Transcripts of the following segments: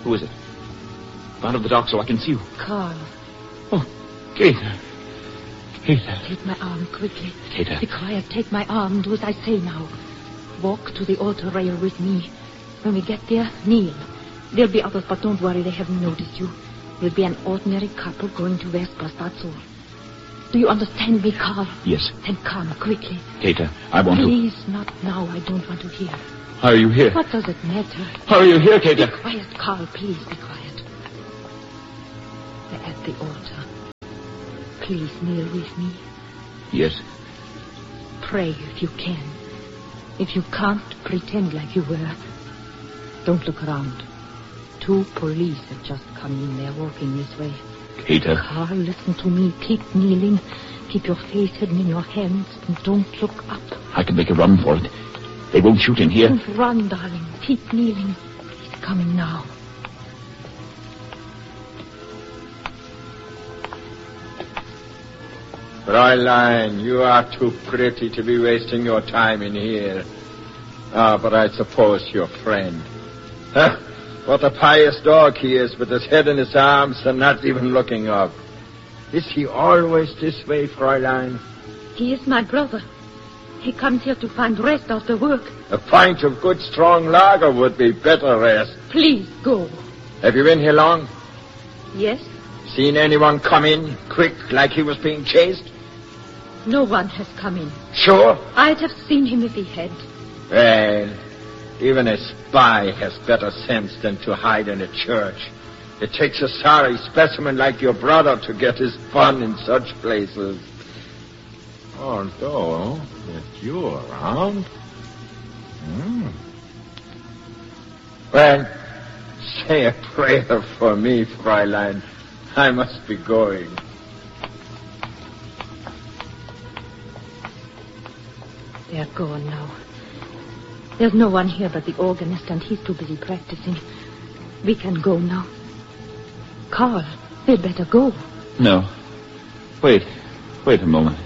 Who is it? Out of the dock so I can see you. Carl. Oh, Gator. Gator. Take my arm quickly. Gator. Be quiet. Take my arm. Do as I say now. Walk to the altar rail with me. When we get there, kneel. There'll be others, but don't worry. They haven't noticed you. We'll be an ordinary couple going to Vespers, that's all. Do you understand me, Carl? Yes. Then come, quickly. Gator, I want to... Please, not now. I don't want to hear. How are you here? What does it matter? How are you here, Gator? Be quiet, Carl. Please, be quiet. We're at the altar. Please kneel with me. Yes. Pray if you can. If you can't, pretend like you were. Don't look around. 2 police have just come in. They're walking this way. Gator. Carl, listen to me. Keep kneeling. Keep your face hidden in your hands. And don't look up. I can make a run for it. They won't shoot in here. Don't run, darling. Keep kneeling. He's coming now. Fräulein, you are too pretty to be wasting your time in here. But I suppose your friend. Huh? What a pious dog he is, with his head in his arms and not even looking up. Is he always this way, Fräulein? He is my brother. He comes here to find rest after work. A pint of good, strong lager would be better rest. Please, go. Have you been here long? Yes? Seen anyone come in, quick, like he was being chased? No one has come in. Sure? I'd have seen him if he had. Well, even a spy has better sense than to hide in a church. It takes a sorry specimen like your brother to get his fun in such places. Although, if you're around... Well, say a prayer for me, Fräulein. I must be going. They're gone now. There's no one here but the organist, and he's too busy practicing. We can go now. Carl, we'd better go. No. Wait a moment.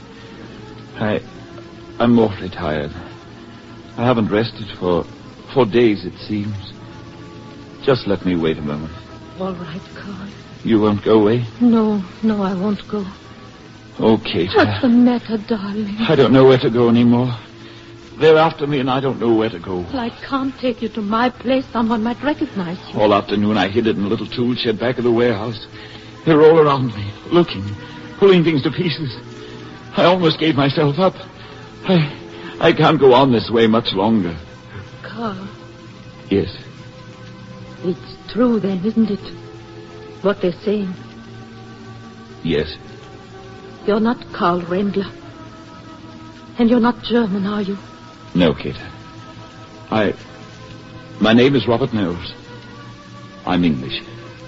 I'm awfully tired. I haven't rested for 4 days, it seems. Just let me wait a moment. All right, Carl. You won't go away? No, I won't go. Oh, Kate. What's the matter, darling? I don't know where to go anymore. They're after me, and I don't know where to go. Well, I can't take you to my place. Someone might recognize you. All afternoon, I hid it in a little tool shed back of the warehouse. They're all around me, looking, pulling things to pieces. I almost gave myself up. I can't go on this way much longer. Carl. Yes. It's true, then, isn't it? What they're saying. Yes. You're not Karl Rendler. And you're not German, are you? No, Kate. My name is Robert Knowles. I'm English.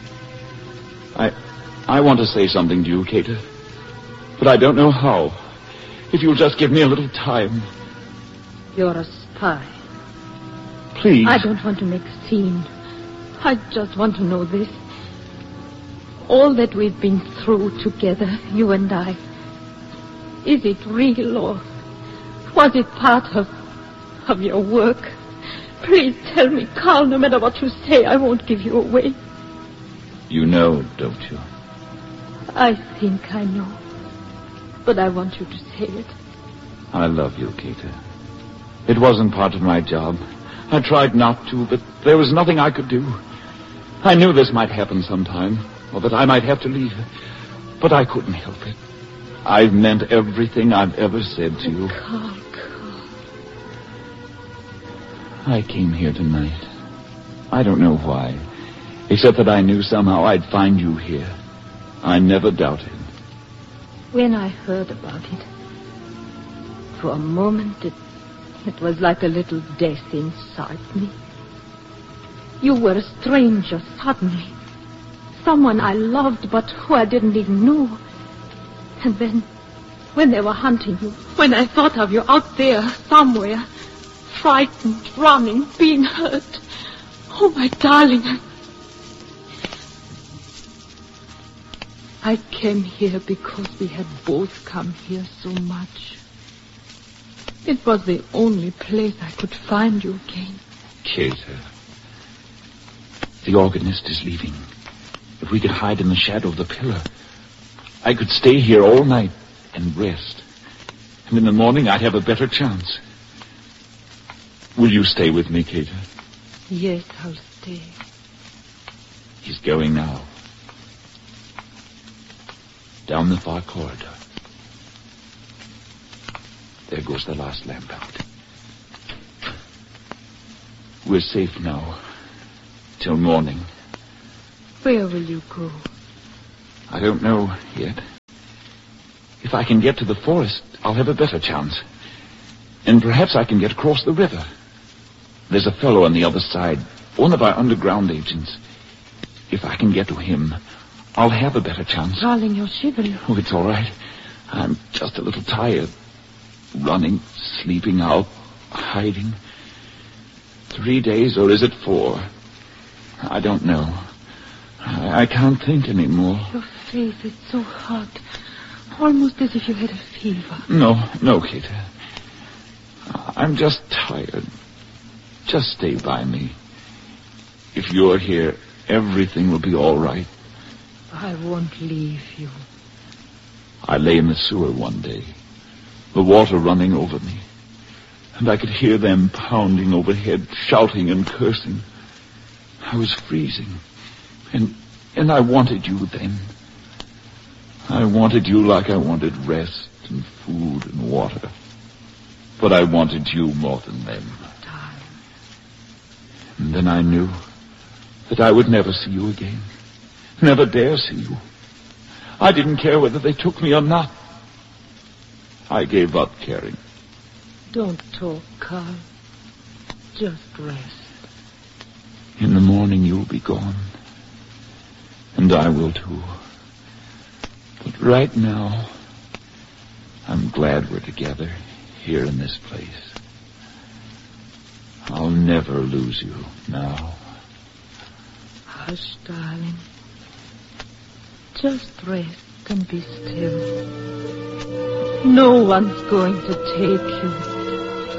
I want to say something to you, Kate. But I don't know how. If you'll just give me a little time. You're a spy. Please. I don't want to make a scene. I just want to know this. All that we've been through together, you and I. Is it real, or was it part of your work? Please tell me, Carl. No matter what you say, I won't give you away. You know, don't you? I think I know. But I want you to say it. I love you, Kate. It wasn't part of my job. I tried not to, but there was nothing I could do. I knew this might happen sometime, or that I might have to leave. But I couldn't help it. I've meant everything I've ever said to you. Carl. I came here tonight. I don't know why, except that I knew somehow I'd find you here. I never doubted. When I heard about it, for a moment it was like a little death inside me. You were a stranger suddenly. Someone I loved but who I didn't even know. And then, when they were hunting you, when I thought of you out there somewhere, frightened, running, being hurt. Oh, my darling. I came here because we had both come here so much. It was the only place I could find you again. Kate. The organist is leaving. If we could hide in the shadow of the pillar, I could stay here all night and rest. And in the morning, I'd have a better chance. Will you stay with me, Kate? Yes, I'll stay. He's going now. Down the far corridor. There goes the last lamp out. We're safe now. Till morning. Where will you go? I don't know yet. If I can get to the forest, I'll have a better chance. And perhaps I can get across the river. There's a fellow on the other side, one of our underground agents. If I can get to him, I'll have a better chance. Darling, you're shivering. Oh, it's all right. I'm just a little tired. Running, sleeping out, hiding. 3 days, or is it 4? I don't know. I can't think anymore. Your face is so hot. Almost as if you had a fever. No, Kate. I'm just tired. Just stay by me. If you're here, everything will be all right. I won't leave you. I lay in the sewer one day, the water running over me, and I could hear them pounding overhead, shouting and cursing. I was freezing, and I wanted you then. I wanted you like I wanted rest and food and water. But I wanted you more than them. Darling. And then I knew that I would never see you again. Never dare see you. I didn't care whether they took me or not. I gave up caring. Don't talk, Carl. Just rest. In the morning you'll be gone. And I will too. But right now, I'm glad we're together here in this place. I'll never lose you now. Hush, darling. Just rest and be still. No one's going to take you.